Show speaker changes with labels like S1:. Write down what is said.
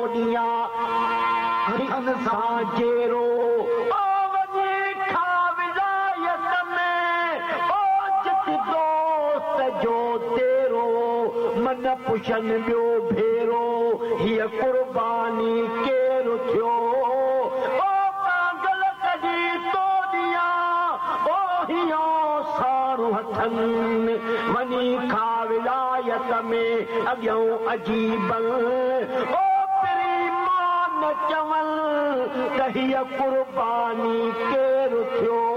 S1: ॾियां हथनि सां जेरो मन पुछनि ॿियो भेरो हीअ कुर्बानी केरु थियो ओ पागल कढी तो ॾियां ओ हीअ सारू हथनि वञी खा विलायत में अॻियां अजीब ओ पहिरीं मां न चवनि त हीअ कुर्बानी केरु थियो